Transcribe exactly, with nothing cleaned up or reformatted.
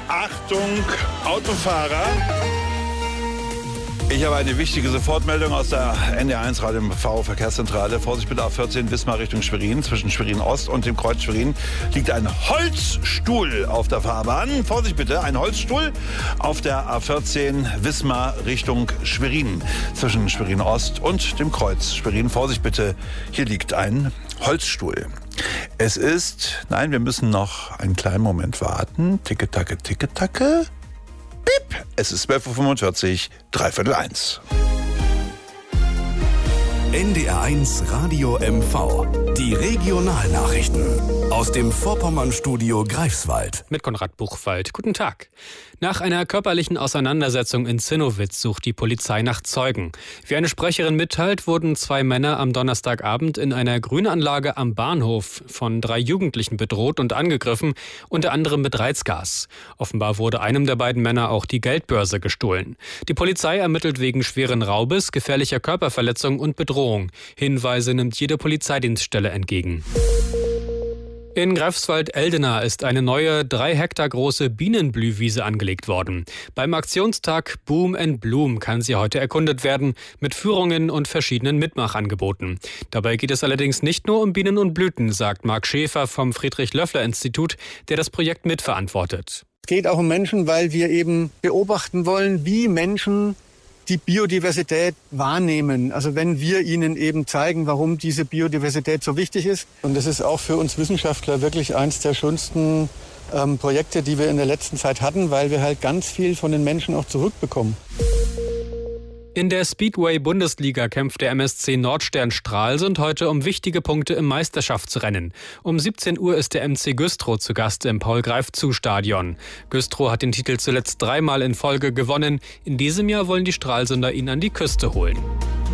Achtung, Autofahrer. Ich habe eine wichtige Sofortmeldung aus der N D R eins Radio M V Verkehrszentrale. Vorsicht bitte A vierzehn Wismar Richtung Schwerin. Zwischen Schwerin Ost und dem Kreuz Schwerin liegt ein Holzstuhl auf der Fahrbahn. Vorsicht bitte, ein Holzstuhl auf der A vierzehn Wismar Richtung Schwerin. Zwischen Schwerin Ost und dem Kreuz Schwerin. Vorsicht bitte, hier liegt ein Holzstuhl. Es ist, nein, wir müssen noch einen kleinen Moment warten. Ticke-Tacke, Ticke-Tacke. Bip. Es ist zwölf Uhr fünfundvierzig, dreiviertel eins. N D R eins Radio M V. Die Regionalnachrichten aus dem Vorpommernstudio Greifswald. Mit Konrad Buchwald. Guten Tag. Nach einer körperlichen Auseinandersetzung in Zinnowitz sucht die Polizei nach Zeugen. Wie eine Sprecherin mitteilt, wurden zwei Männer am Donnerstagabend in einer Grünanlage am Bahnhof von drei Jugendlichen bedroht und angegriffen, unter anderem mit Reizgas. Offenbar wurde einem der beiden Männer auch die Geldbörse gestohlen. Die Polizei ermittelt wegen schweren Raubes, gefährlicher Körperverletzung und Bedrohung. Hinweise nimmt jede Polizeidienststelle entgegen. In Greifswald-Eldena ist eine neue, drei Hektar große Bienenblühwiese angelegt worden. Beim Aktionstag Boom and Bloom kann sie heute erkundet werden, mit Führungen und verschiedenen Mitmachangeboten. Dabei geht es allerdings nicht nur um Bienen und Blüten, sagt Marc Schäfer vom Friedrich-Löffler-Institut, der das Projekt mitverantwortet. Es geht auch um Menschen, weil wir eben beobachten wollen, wie Menschen die Biodiversität wahrnehmen. Also wenn wir ihnen eben zeigen, warum diese Biodiversität so wichtig ist. Und das ist auch für uns Wissenschaftler wirklich eins der schönsten ähm, Projekte, die wir in der letzten Zeit hatten, weil wir halt ganz viel von den Menschen auch zurückbekommen. In der Speedway-Bundesliga kämpft der M S C Nordstern Stralsund heute um wichtige Punkte im Meisterschaftsrennen. Um siebzehn Uhr ist der M C Güstrow zu Gast im Paul-Greifzu-Stadion. Güstrow hat den Titel zuletzt dreimal in Folge gewonnen. In diesem Jahr wollen die Stralsunder ihn an die Küste holen.